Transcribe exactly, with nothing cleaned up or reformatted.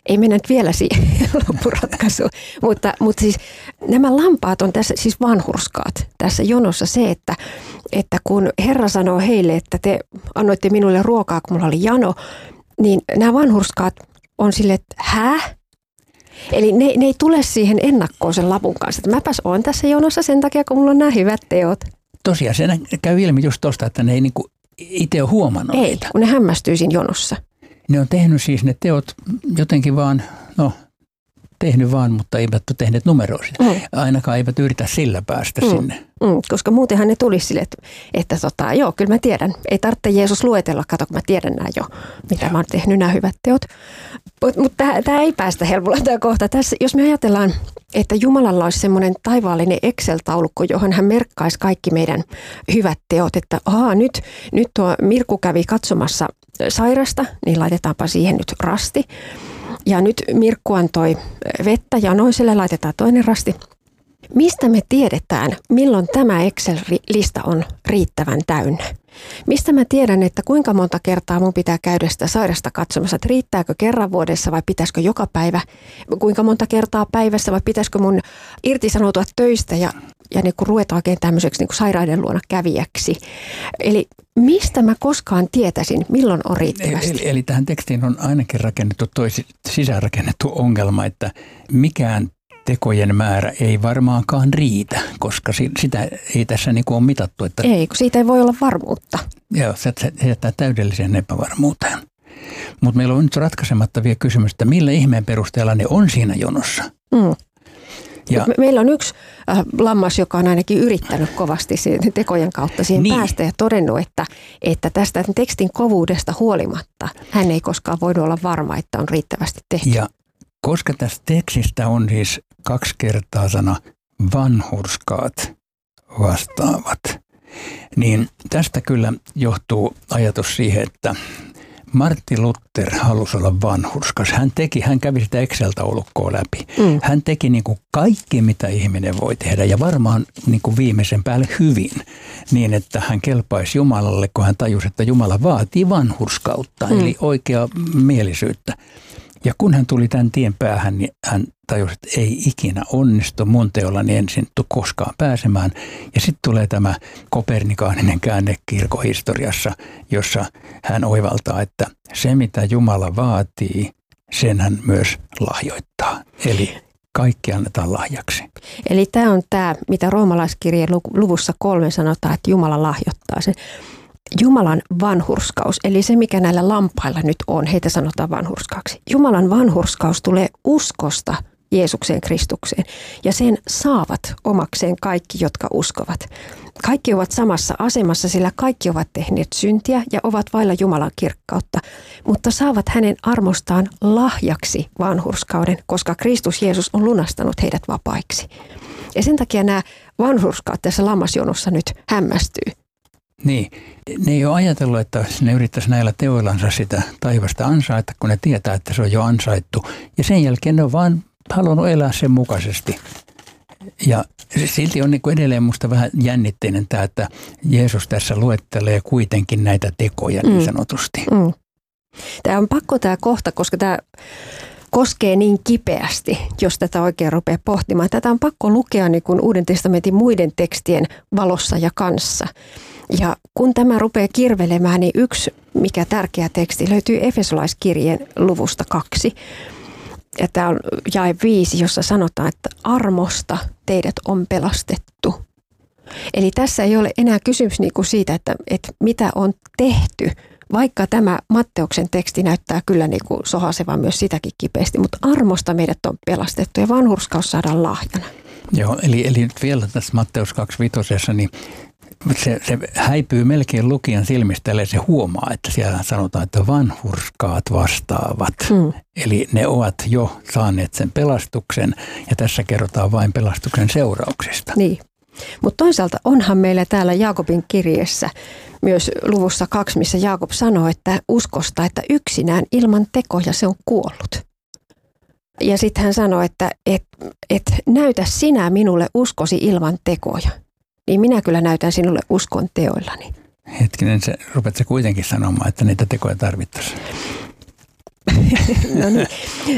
ei mennä nyt vielä siihen loppuratkaisuun, mutta, mutta siis nämä lampaat on tässä, siis vanhurskaat tässä jonossa se, että, että kun Herra sanoo heille, että te annoitte minulle ruokaa, kun mulla oli jano, niin nämä vanhurskaat on silleen, että hä? Eli ne, ne ei tule siihen ennakkoon sen lapun kanssa, että mäpäs oon tässä jonossa sen takia, kun mulla on nämä hyvät teot. Tosiaan se käy ilmi just tuosta, että ne ei niinku itse ole huomannut Ei, niitä. kun ne hämmästyy siinä jonossa. Ne on tehnyt siis ne teot jotenkin vaan, no tehnyt vaan, mutta eivät ole tehneet numeroa sitä. Mm. Ainakaan eivät yritä sillä päästä mm. sinne. Mm, koska muutenhan ne tulisi sille, että, että tota, joo, kyllä mä tiedän. Ei tarvitse Jeesus luetella, kato kun mä tiedän nämä jo, mitä joo. mä oon tehnyt nämä hyvät teot. Mutta mut tämä ei päästä helpolla tämä kohta. Tässä, jos me ajatellaan, että Jumalalla olisi semmoinen taivaallinen Excel-taulukko, johon hän merkkaisi kaikki meidän hyvät teot, että aha, nyt, nyt tuo Mirku kävi katsomassa sairasta, niin laitetaanpa siihen nyt rasti. Ja nyt Mirkku antoi vettä janoiselle, laitetaan toinen rasti. Mistä me tiedetään, milloin tämä Excel-lista on riittävän täynnä? Mistä mä tiedän, että kuinka monta kertaa mun pitää käydä sitä sairasta katsomassa, että riittääkö kerran vuodessa vai pitäisikö joka päivä, kuinka monta kertaa päivässä vai pitäisikö mun irtisanoutua töistä ja, ja niin kun ruveta oikein tämmöiseksi niin kuin sairaiden luona kävijäksi. Eli mistä mä koskaan tietäisin, milloin on riittävästi? Eli, eli tähän tekstiin on ainakin rakennettu toi sisäänrakennettu ongelma, että mikään tekojen määrä ei varmaankaan riitä, koska sitä ei tässä niin kuin ole mitattu. Että ei, kun siitä ei voi olla varmuutta. Joo, se jättää täydelliseen epävarmuuteen. Mutta meillä on nyt ratkaisematta vielä kysymys, että millä ihmeen perusteella ne on siinä jonossa. Mm. Ja Me, meillä on yksi äh, lammas, joka on ainakin yrittänyt kovasti tekojen kautta siihen niin. päästä ja todennut, että, että tästä tekstin kovuudesta huolimatta hän ei koskaan voinut olla varma, että on riittävästi tehty. Ja koska tästä tekstistä on siis kaksi kertaa sana vanhurskaat vastaavat, niin tästä kyllä johtuu ajatus siihen, että Martti Luther halusi olla vanhurskas. Hän teki, hän kävi sitä Excel-taulukkoa läpi. Mm. Hän teki niin kuin kaikki, mitä ihminen voi tehdä ja varmaan niin kuin viimeisen päälle hyvin, niin että hän kelpaisi Jumalalle, kun hän tajusi, että Jumala vaatii vanhurskautta, mm. eli oikeaa mielisyyttä. Ja kun hän tuli tämän tien päähän, niin hän tajusi, että ei ikinä onnistu mun teollani ensin tule koskaan pääsemään. Ja sitten tulee tämä kopernikaaninen käänne kirkkohistoriassa, jossa hän oivaltaa, että se mitä Jumala vaatii, sen hän myös lahjoittaa. Eli kaikki annetaan lahjaksi. Eli tämä on tämä, mitä roomalaiskirjeen luvussa kolme sanotaan, että Jumala lahjoittaa sen. Jumalan vanhurskaus, eli se mikä näillä lampailla nyt on, heitä sanotaan vanhurskaaksi. Jumalan vanhurskaus tulee uskosta Jeesukseen Kristukseen ja sen saavat omakseen kaikki, jotka uskovat. Kaikki ovat samassa asemassa, sillä kaikki ovat tehneet syntiä ja ovat vailla Jumalan kirkkautta, mutta saavat hänen armostaan lahjaksi vanhurskauden, koska Kristus Jeesus on lunastanut heidät vapaiksi. Ja sen takia nämä vanhurskaat tässä lammasjonossa nyt hämmästyy. Niin, ne ei ole ajatellut, että ne yrittäisi näillä teoillansa sitä taivasta ansaita, kun ne tietää, että se on jo ansaittu. Ja sen jälkeen ne on vaan halunnut elää sen mukaisesti. Ja silti on niin kuin edelleen musta vähän jännitteinen tämä, että Jeesus tässä luettelee kuitenkin näitä tekoja niin sanotusti. Mm. Mm. Tämä on pakko tämä kohta, koska tämä koskee niin kipeästi, jos tätä oikein rupeaa pohtimaan. Tätä on pakko lukea niin kuin Uuden testamentin muiden tekstien valossa ja kanssa. Ja kun tämä rupeaa kirvelemään, niin yksi, mikä tärkeä teksti, löytyy Efesolaiskirjeen luvusta kaksi. Ja tämä on jae viisi, jossa sanotaan, että armosta teidät on pelastettu. Eli tässä ei ole enää kysymys niinku siitä, että, että mitä on tehty, vaikka tämä Matteuksen teksti näyttää kyllä niinku sohasevan myös sitäkin kipeästi, mutta armosta meidät on pelastettu ja vanhurskaus saadaan lahjana. Joo, eli, eli nyt vielä tässä Matteus kaksi niin Se, se häipyy melkein lukijan silmistä, eli se huomaa, että siellä sanotaan, että vanhurskaat vastaavat. Hmm. Eli ne ovat jo saaneet sen pelastuksen, ja tässä kerrotaan vain pelastuksen seurauksista. Niin, mutta toisaalta onhan meillä täällä Jaakobin kirjeessä myös luvussa kaksi, missä Jaakob sanoo, että uskosta, että yksinään ilman tekoja se on kuollut. Ja sitten hän sanoo, että et, et näytä sinä minulle uskosi ilman tekoja. Niin minä kyllä näytän sinulle uskon teoillani. Hetkinen, se, rupeat sä kuitenkin sanomaan, että niitä tekoja tarvittaisiin. No niin.